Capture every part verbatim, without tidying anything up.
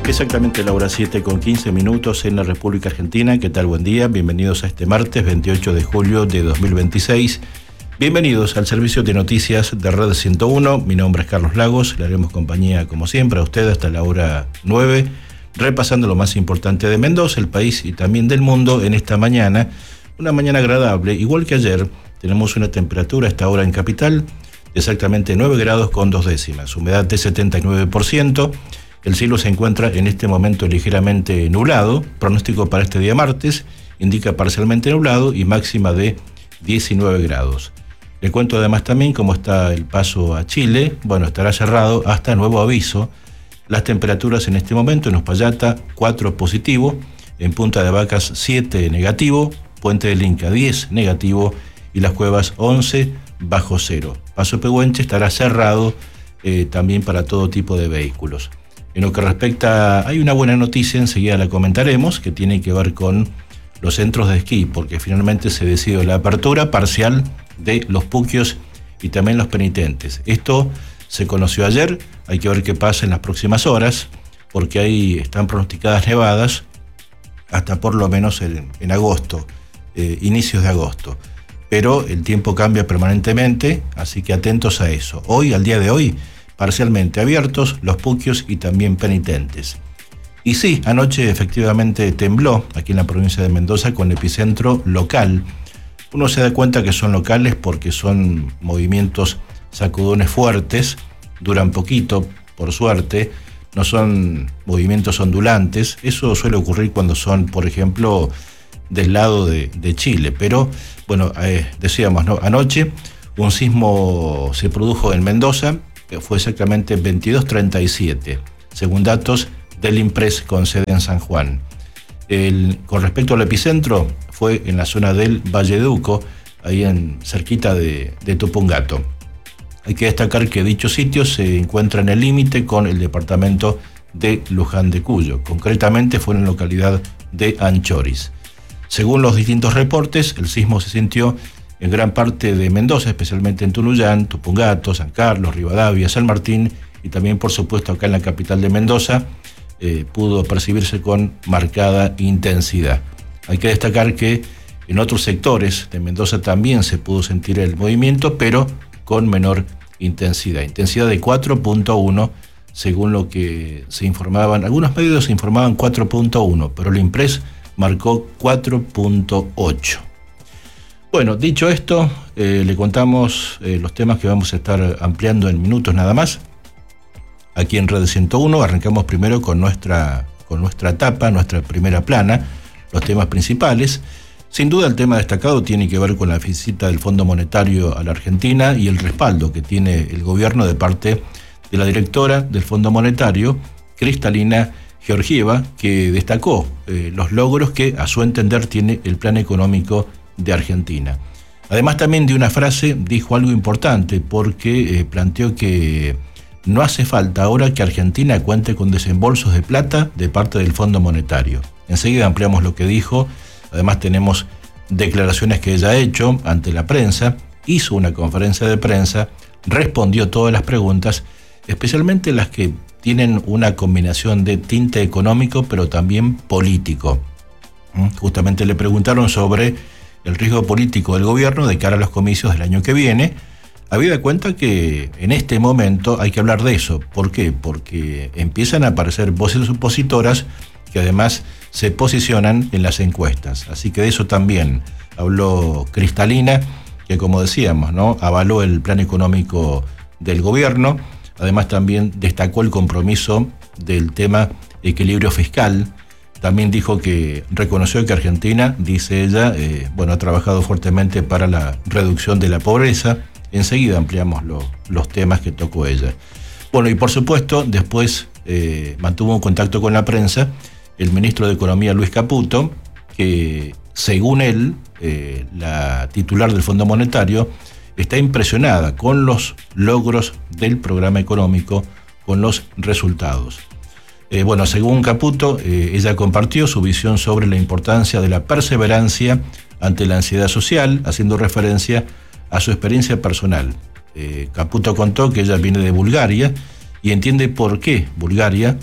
Exactamente la hora siete con quince minutos en la República Argentina. ¿Qué tal? Buen día. Bienvenidos a este martes veintiocho de julio de dos mil veintiséis. Bienvenidos al servicio de noticias de Red ciento uno. Mi nombre es Carlos Lagos. Le haremos compañía, como siempre, a usted hasta la hora nueve, repasando lo más importante de Mendoza, el país y también del mundo en esta mañana. Una mañana agradable, igual que ayer. Tenemos una temperatura a esta hora en Capital de exactamente nueve grados con dos décimas. Humedad de setenta y nueve por ciento. El cielo se encuentra en este momento ligeramente nublado. Pronóstico para este día martes indica parcialmente nublado y máxima de diecinueve grados. Le cuento además también cómo está el paso a Chile. Bueno, estará cerrado hasta nuevo aviso. Las temperaturas en este momento en Uspallata, cuatro positivo, en Punta de Vacas, siete negativo, Puente del Inca, diez negativo y Las Cuevas, once bajo cero. Paso Pehuenche estará cerrado eh, también para todo tipo de vehículos. En lo que respecta, hay una buena noticia, enseguida la comentaremos, que tiene que ver con los centros de esquí, porque finalmente se decidió la apertura parcial de los puquios y también los penitentes. Esto se conoció ayer, hay que ver qué pasa en las próximas horas, porque ahí están pronosticadas nevadas hasta por lo menos en, en agosto, eh, inicios de agosto. Pero el tiempo cambia permanentemente, así que atentos a eso. Hoy, al día de hoy, parcialmente abiertos los puquios y también penitentes. Y sí, anoche efectivamente tembló aquí en la provincia de Mendoza con epicentro local. Uno se da cuenta que son locales porque son movimientos sacudones fuertes, duran poquito, por suerte, no son movimientos ondulantes. Eso suele ocurrir cuando son, por ejemplo, del lado de, de Chile. Pero, bueno, eh, decíamos, ¿no? Anoche un sismo se produjo en Mendoza, fue exactamente veintidós treinta y siete, según datos del INPRES con sede en San Juan. El, con respecto al epicentro, fue en la zona del Valle de Uco, ahí en, cerquita de, de Tupungato. Hay que destacar que dicho sitio se encuentra en el límite con el departamento de Luján de Cuyo. Concretamente fue en la localidad de Anchoris. Según los distintos reportes, el sismo se sintió en gran parte de Mendoza, especialmente en Tunuyán, Tupungato, San Carlos, Rivadavia, San Martín y también, por supuesto, acá en la capital de Mendoza, eh, pudo percibirse con marcada intensidad. Hay que destacar que en otros sectores de Mendoza también se pudo sentir el movimiento, pero con menor intensidad. Intensidad de cuatro punto uno, según lo que se informaban. Algunos medios se informaban cuatro punto uno, pero el INPRES marcó cuatro punto ocho. Bueno, dicho esto, eh, le contamos eh, los temas que vamos a estar ampliando en minutos nada más. Aquí en Red ciento uno arrancamos primero con nuestra, con nuestra etapa, nuestra primera plana, los temas principales. Sin duda el tema destacado tiene que ver con la visita del Fondo Monetario a la Argentina y el respaldo que tiene el gobierno de parte de la directora del Fondo Monetario, Cristalina Georgieva, que destacó eh, los logros que a su entender tiene el plan económico de Argentina. Además también de una frase dijo algo importante porque eh, planteó que no hace falta ahora que Argentina cuente con desembolsos de plata de parte del Fondo Monetario. Enseguida ampliamos lo que dijo. Además tenemos declaraciones que ella ha hecho ante la prensa, hizo una conferencia de prensa, respondió todas las preguntas, especialmente las que tienen una combinación de tinte económico pero también político. Justamente le preguntaron sobre el riesgo político del gobierno de cara a los comicios del año que viene, habida cuenta que en este momento hay que hablar de eso. ¿Por qué? Porque empiezan a aparecer voces opositoras que además se posicionan en las encuestas. Así que de eso también habló Cristalina, que como decíamos, ¿no?, avaló el plan económico del gobierno. Además también destacó el compromiso del tema equilibrio fiscal. También dijo que reconoció que Argentina, dice ella, eh, bueno, ha trabajado fuertemente para la reducción de la pobreza. Enseguida ampliamos lo, los temas que tocó ella. Bueno, y por supuesto, después eh, mantuvo un contacto con la prensa el ministro de Economía, Luis Caputo, que según él, eh, la titular del Fondo Monetario, está impresionada con los logros del programa económico, con los resultados. Eh, bueno, según Caputo, eh, ella compartió su visión sobre la importancia de la perseverancia ante la ansiedad social, haciendo referencia a su experiencia personal. Eh, Caputo contó que ella viene de Bulgaria y entiende por qué Bulgaria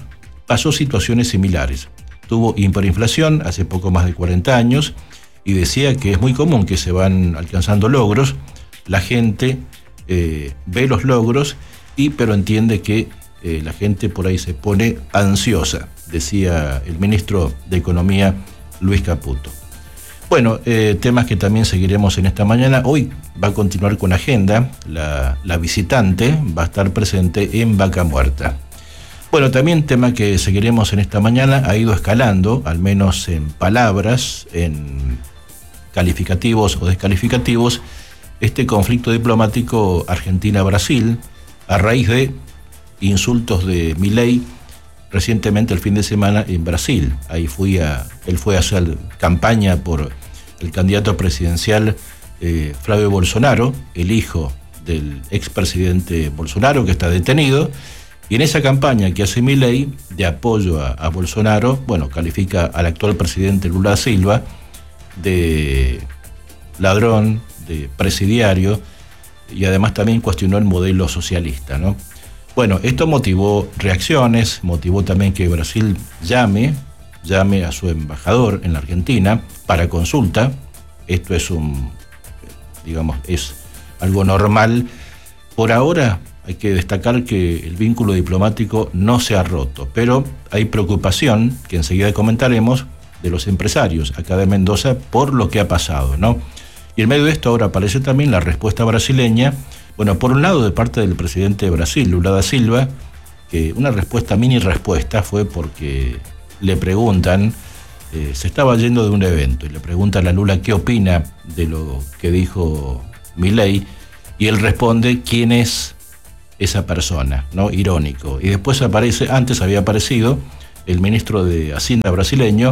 pasó situaciones similares. Tuvo hiperinflación hace poco más de cuarenta años y decía que es muy común que se van alcanzando logros, la gente eh, ve los logros, y pero entiende que eh, la gente por ahí se pone ansiosa, decía el ministro de Economía, Luis Caputo. Bueno, eh, temas que también seguiremos en esta mañana. Hoy va a continuar con agenda, la, la visitante va a estar presente en Vaca Muerta. Bueno, también tema que seguiremos en esta mañana, ha ido escalando, al menos en palabras, en calificativos o descalificativos, este conflicto diplomático Argentina-Brasil, a raíz de insultos de Milei recientemente el fin de semana en Brasil. Ahí fui a, él fue a hacer campaña por el candidato presidencial eh, Flavio Bolsonaro, el hijo del expresidente Bolsonaro, que está detenido, y en esa campaña que hace Milei de apoyo a, a Bolsonaro, bueno, califica al actual presidente Lula da Silva de ladrón, de presidiario, y además también cuestionó el modelo socialista, ¿no? Bueno, esto motivó reacciones, motivó también que Brasil llame, llame a su embajador en la Argentina para consulta. Esto es un, digamos, es algo normal. Por ahora hay que destacar que el vínculo diplomático no se ha roto, pero hay preocupación, que enseguida comentaremos, de los empresarios acá de Mendoza por lo que ha pasado, ¿no? Y en medio de esto ahora aparece también la respuesta brasileña. Bueno, por un lado de parte del presidente de Brasil, Lula da Silva, que una respuesta, mini respuesta, fue porque le preguntan, eh, se estaba yendo de un evento, y le preguntan a Lula qué opina de lo que dijo Milei, y él responde quién es esa persona, ¿no? Irónico. Y después aparece, antes había aparecido el ministro de Hacienda brasileño,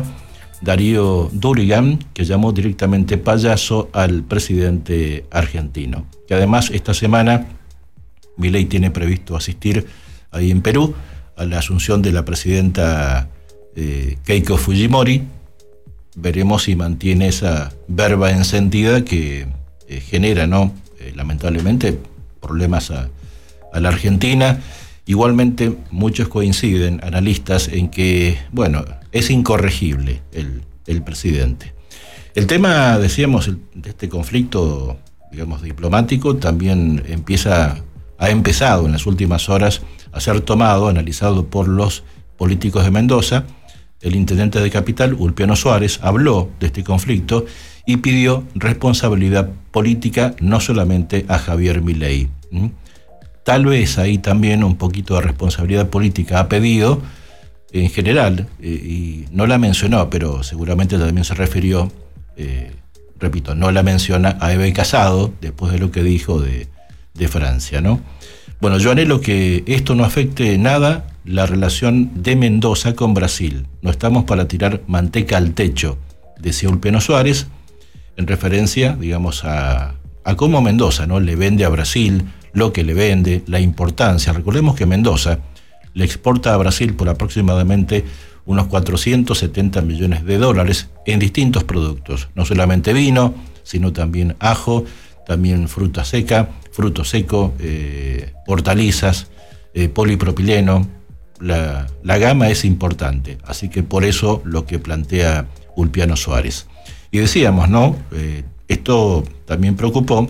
Darío Durigan, que llamó directamente payaso al presidente argentino. Que además esta semana Milei tiene previsto asistir ahí en Perú a la asunción de la presidenta eh, Keiko Fujimori. Veremos si mantiene esa verba encendida que eh, genera, ¿no? Eh, lamentablemente, problemas a, a la Argentina. Igualmente, muchos coinciden, analistas, en que, bueno, es incorregible el, el presidente. El tema, decíamos, de este conflicto, digamos, diplomático, también empieza, ha empezado en las últimas horas a ser tomado, analizado por los políticos de Mendoza. El intendente de Capital, Ulpiano Suárez, habló de este conflicto y pidió responsabilidad política no solamente a Javier Milei. ¿Mm? Tal vez ahí también un poquito de responsabilidad política ha pedido en general, eh, y no la mencionó, pero seguramente también se refirió, eh, repito, no la menciona a Eve Casado, después de lo que dijo de, de Francia, ¿no? Bueno, yo anhelo que esto no afecte nada la relación de Mendoza con Brasil. No estamos para tirar manteca al techo, decía Ulpiano Suárez, en referencia, digamos, a, a cómo Mendoza, ¿no?, le vende a Brasil lo que le vende, la importancia. Recordemos que Mendoza le exporta a Brasil por aproximadamente unos cuatrocientos setenta millones de dólares en distintos productos, no solamente vino, sino también ajo, también fruta seca, fruto seco, eh, hortalizas, eh, polipropileno. La, la gama es importante, así que por eso lo que plantea Ulpiano Suárez. Y decíamos, ¿no? Eh, esto también preocupó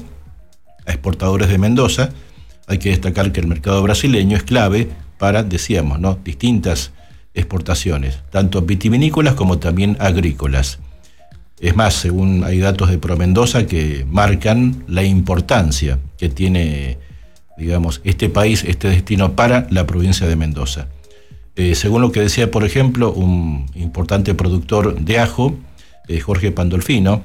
a exportadores de Mendoza. Hay que destacar que el mercado brasileño es clave para, decíamos, ¿no?, distintas exportaciones, tanto vitivinícolas como también agrícolas. Es más, según hay datos de ProMendoza que marcan la importancia que tiene, digamos, este país, este destino para la provincia de Mendoza. Eh, según lo que decía, por ejemplo, un importante productor de ajo, eh, Jorge Pandolfino,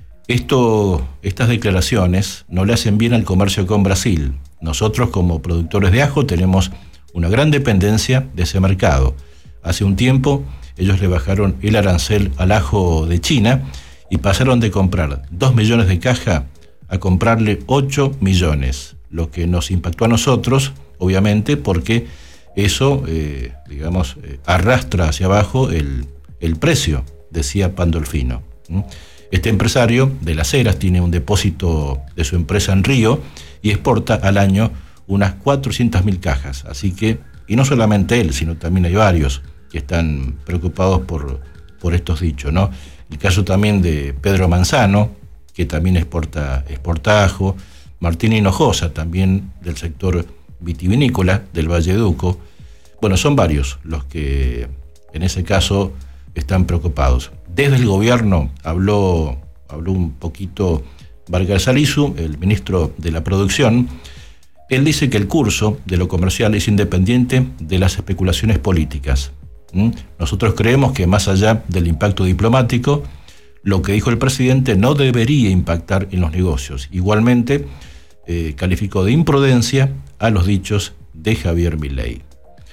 esto, estas declaraciones no le hacen bien al comercio con Brasil. Nosotros, como productores de ajo, tenemos una gran dependencia de ese mercado. Hace un tiempo ellos le bajaron el arancel al ajo de China y pasaron de comprar dos millones de caja a comprarle ocho millones, lo que nos impactó a nosotros, obviamente, porque eso, eh, digamos, eh, arrastra hacia abajo el, el precio, decía Pandolfino. ¿Mm? Este empresario de Las Heras tiene un depósito de su empresa en Río y exporta al año unas cuatrocientas mil cajas. Así que, y no solamente él, sino también hay varios que están preocupados por, por estos dichos, ¿no? El caso también de Pedro Manzano, que también exporta, exporta ajo, Martín Hinojosa, también del sector vitivinícola del Valle de Uco. Bueno, son varios los que en ese caso están preocupados. Desde el gobierno habló, habló un poquito Vargas Salisu, el ministro de la Producción. Él dice que el curso de lo comercial es independiente de las especulaciones políticas. ¿Mm? Nosotros creemos que más allá del impacto diplomático, lo que dijo el presidente no debería impactar en los negocios. Igualmente, eh, calificó de imprudencia a los dichos de Javier Milei.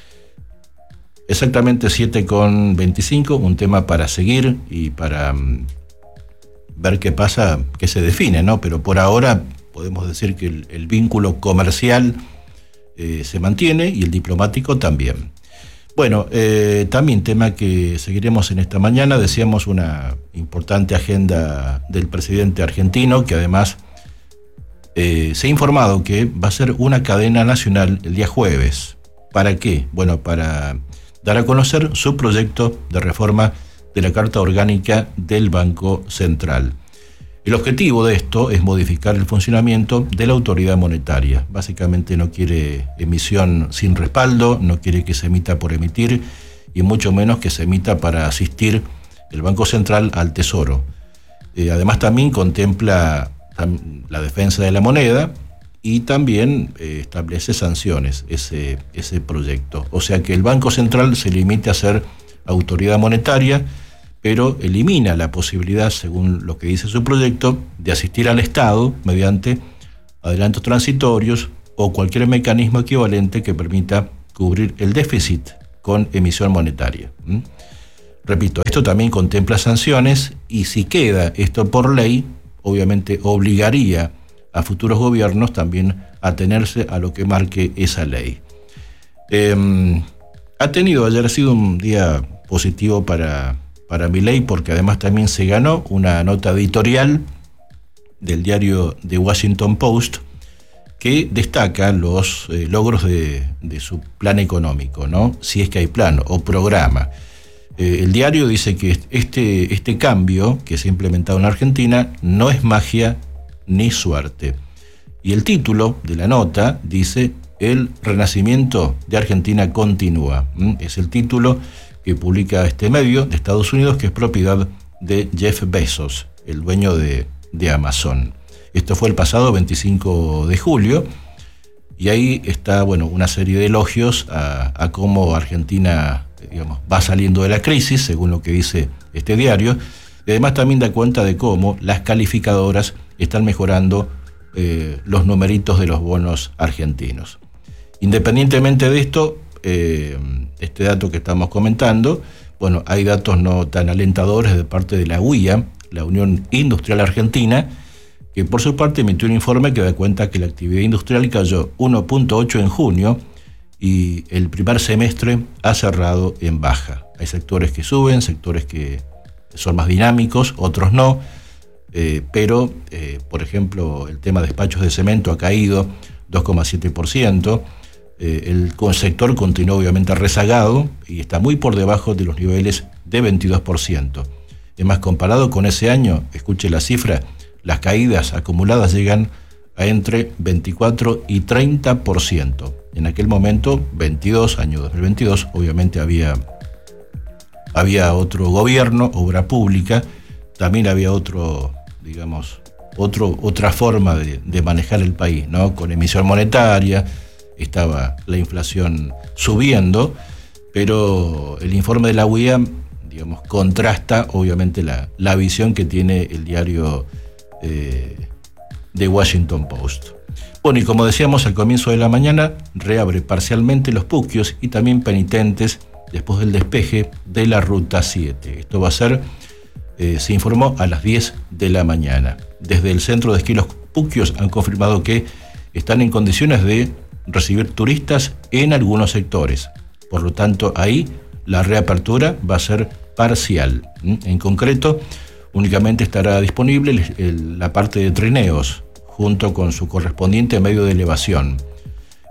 Exactamente siete con veinticinco, un tema para seguir y para um, ver qué pasa, qué se define, ¿no? Pero por ahora podemos decir que el, el vínculo comercial eh, se mantiene y el diplomático también. Bueno, eh, también tema que seguiremos en esta mañana, decíamos una importante agenda del presidente argentino, que además eh, se ha informado que va a ser una cadena nacional el día jueves. ¿Para qué? Bueno, para dar a conocer su proyecto de reforma de la Carta Orgánica del Banco Central. El objetivo de esto es modificar el funcionamiento de la autoridad monetaria. Básicamente no quiere emisión sin respaldo, no quiere que se emita por emitir y mucho menos que se emita para asistir el Banco Central al Tesoro. Eh, además también contempla tam, la defensa de la moneda y también eh, establece sanciones ese, ese proyecto. O sea que el Banco Central se limite a ser autoridad monetaria, pero elimina la posibilidad, según lo que dice su proyecto, de asistir al Estado mediante adelantos transitorios o cualquier mecanismo equivalente que permita cubrir el déficit con emisión monetaria. ¿Mm? Repito, esto también contempla sanciones y si queda esto por ley, obviamente obligaría a futuros gobiernos también a atenerse a lo que marque esa ley. Eh, ha tenido, ayer ha sido un día positivo para... para Milei, porque además también se ganó una nota editorial del diario The Washington Post que destaca los eh, logros de, de su plan económico, ¿no? Si es que hay plan o programa. Eh, el diario dice que este, este cambio que se ha implementado en Argentina no es magia ni suerte. Y el título de la nota dice: El renacimiento de Argentina continúa. ¿Mm? Es el título que publica este medio de Estados Unidos, que es propiedad de Jeff Bezos, el dueño de, de Amazon. Esto fue el pasado veinticinco de julio, y ahí está, bueno, una serie de elogios a, a cómo Argentina, digamos, va saliendo de la crisis, según lo que dice este diario, y además también da cuenta de cómo las calificadoras están mejorando eh, los numeritos de los bonos argentinos. Independientemente de esto, eh, este dato que estamos comentando, bueno, hay datos no tan alentadores de parte de la U I A, la Unión Industrial Argentina, que por su parte emitió un informe que da cuenta que la actividad industrial cayó uno punto ocho en junio y el primer semestre ha cerrado en baja. Hay sectores que suben, sectores que son más dinámicos, otros no, eh, pero, eh, por ejemplo, el tema de despachos de cemento ha caído dos coma siete por ciento, Eh, el sector continúa obviamente rezagado y está muy por debajo de los niveles de veintidós por ciento. Es más, comparado con ese año, escuche la cifra, las caídas acumuladas llegan a entre veinticuatro y treinta por ciento. En aquel momento, veintidós, año dos mil veintidós, obviamente había, había otro gobierno, obra pública, también había otro, digamos, otro, otra forma de, de manejar el país, ¿no? Con emisión monetaria, estaba la inflación subiendo, pero el informe de la U I A, digamos, contrasta obviamente la, la visión que tiene el diario eh, The Washington Post. Bueno, y como decíamos al comienzo de la mañana, reabre parcialmente los puquios y también penitentes después del despeje de la Ruta siete. Esto va a ser, eh, se informó a las diez de la mañana. Desde el centro de esquí Los Puquios han confirmado que están en condiciones de recibir turistas en algunos sectores. Por lo tanto, ahí la reapertura va a ser parcial. En concreto, únicamente estará disponible el, el, la parte de trineos, junto con su correspondiente medio de elevación.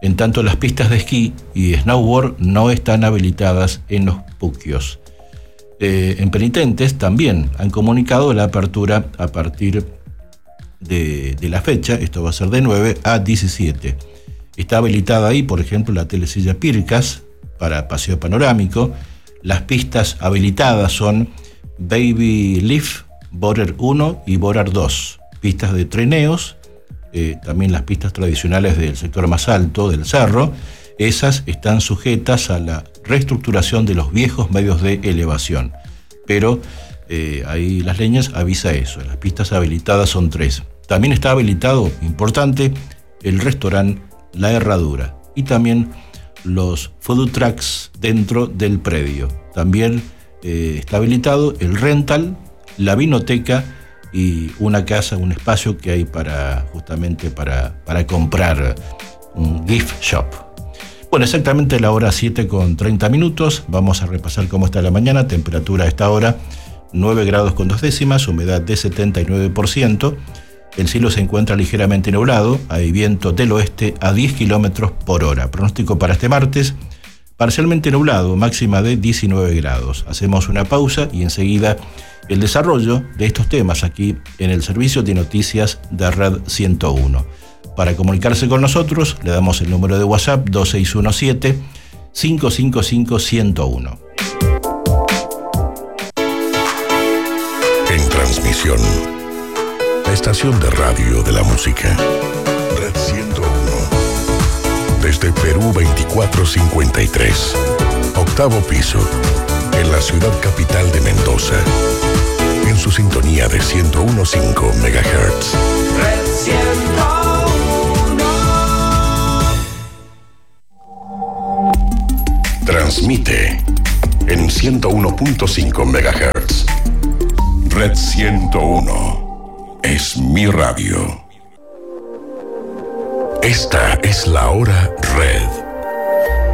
En tanto, las pistas de esquí y snowboard no están habilitadas en los puquios. Eh, en Penitentes también han comunicado la apertura a partir de, de la fecha. Esto va a ser de nueve a diecisiete. Está habilitada ahí, por ejemplo, la telesilla Pircas para paseo panorámico. Las pistas habilitadas son Baby Leaf, Borer uno y Borer dos. Pistas de trineos, eh, también las pistas tradicionales del sector más alto del cerro. Esas están sujetas a la reestructuración de los viejos medios de elevación. Pero eh, ahí Las Leñas avisa eso. Las pistas habilitadas son tres. También está habilitado, importante, el restaurante La Herradura. Y también los food trucks dentro del predio. También eh, está habilitado el rental, la vinoteca y una casa, un espacio que hay para justamente para, para comprar, un gift shop. Bueno, exactamente la hora siete con treinta minutos. Vamos a repasar cómo está la mañana. Temperatura a esta hora nueve grados con dos décimas, humedad de setenta y nueve por ciento. El cielo se encuentra ligeramente nublado, hay viento del oeste a diez kilómetros por hora. Pronóstico para este martes, parcialmente nublado, máxima de diecinueve grados. Hacemos una pausa y enseguida el desarrollo de estos temas aquí en el servicio de noticias de Red ciento uno. Para comunicarse con nosotros, le damos el número de WhatsApp dos seis uno siete, cinco cinco cinco, uno cero uno. En transmisión, la estación de radio de la música. Red ciento uno. Desde Perú veinticuatro cincuenta y tres. Octavo piso. En la ciudad capital de Mendoza. En su sintonía de ciento uno punto cinco megahertz. Red ciento uno. Transmite en ciento uno punto cinco megahertz. Red ciento uno. Es mi radio. Esta es la hora Red.